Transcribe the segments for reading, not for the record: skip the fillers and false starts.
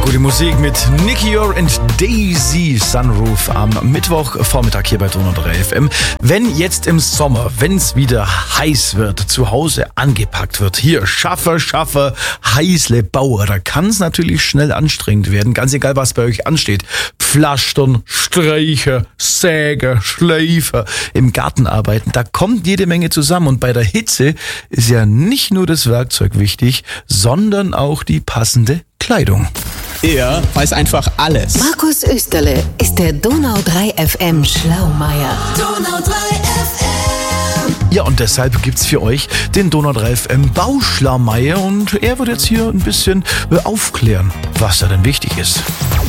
Gute Musik mit Nicky and Daisy Sunroof am Mittwochvormittag hier bei Donau 3 FM. Wenn jetzt im Sommer, wenn es wieder heiß wird, zu Hause angepackt wird, hier Schaffer, Heißle Bauer, da kann es natürlich schnell anstrengend werden, ganz egal was bei euch ansteht. Pflastern, Streicher, Säger, Schleifer, im Garten arbeiten, da kommt jede Menge zusammen und bei der Hitze ist ja nicht nur das Werkzeug wichtig, sondern auch die passende Kleidung. Er weiß einfach alles. Markus Österle ist der Donau 3 FM Schlaumeier. Donau 3 FM. Ja, und deshalb gibt's für euch den Donau 3 FM Bauschlaumeier und er wird jetzt hier ein bisschen aufklären, was da denn wichtig ist.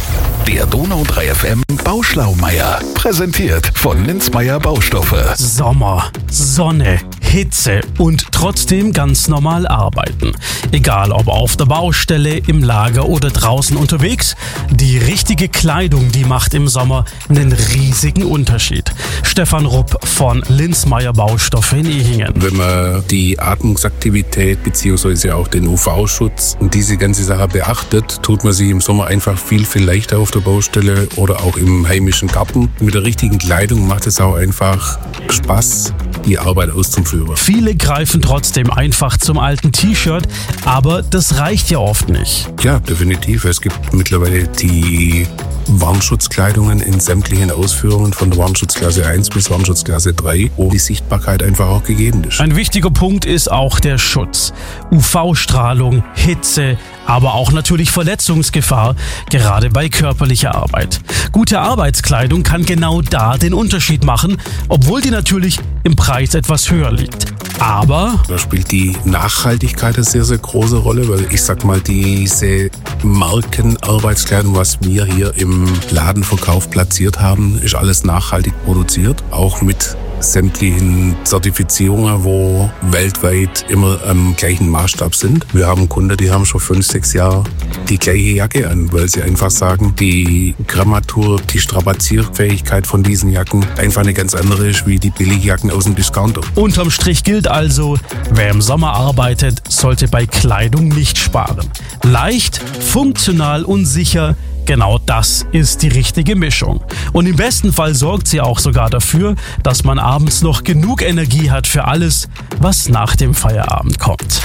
Der Donau 3 FM Bauschlaumeier, präsentiert von Linzmeier Baustoffe. Sommer, Sonne, Hitze und trotzdem ganz normal arbeiten. Egal ob auf der Baustelle, im Lager oder draußen unterwegs, die richtige Kleidung, die macht im Sommer einen riesigen Unterschied. Stefan Rupp von Linzmeier Baustoffe in Ehingen. Wenn man die Atmungsaktivität bzw. auch den UV-Schutz und diese ganze Sache beachtet, tut man sich im Sommer einfach viel leichter auf der Baustelle oder auch im heimischen Garten. Mit der richtigen Kleidung macht es auch einfach Spaß, die Arbeit auszuführen. Viele greifen trotzdem einfach zum alten T-Shirt, aber das reicht ja oft nicht. Ja, definitiv. Es gibt mittlerweile die Warnschutzkleidungen in sämtlichen Ausführungen von der Warnschutzklasse 1 bis Warnschutzklasse 3, wo die Sichtbarkeit einfach auch gegeben ist. Ein wichtiger Punkt ist auch der Schutz. UV-Strahlung, Hitze, aber auch natürlich Verletzungsgefahr, gerade bei körperlicher Arbeit. Gute Arbeitskleidung kann genau da den Unterschied machen, obwohl die natürlich im Preis etwas höher liegt. Aber da spielt die Nachhaltigkeit eine sehr, sehr große Rolle, weil ich sag mal, diese Markenarbeitskleidung, was wir hier im Ladenverkauf platziert haben, ist alles nachhaltig produziert, auch mit sämtlichen Zertifizierungen, wo weltweit immer am gleichen Maßstab sind. Wir haben Kunden, die haben schon 5-6 Jahre die gleiche Jacke an, weil sie einfach sagen, die Grammatur, die Strapazierfähigkeit von diesen Jacken einfach eine ganz andere ist wie die Billigjacken aus dem Discounter. Unterm Strich gilt also, wer im Sommer arbeitet, sollte bei Kleidung nicht sparen. Leicht, funktional und sicher, genau das ist die richtige Mischung. Und im besten Fall sorgt sie auch sogar dafür, dass man abends noch genug Energie hat für alles, was nach dem Feierabend kommt.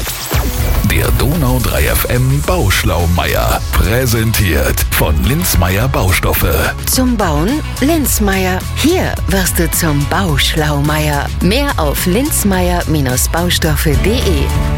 Der Donau 3 FM Bauschlaumeier, präsentiert von Linzmeier Baustoffe. Zum Bauen Linzmeier. Hier wirst du zum Bauschlaumeier. Mehr auf linzmeier-baustoffe.de.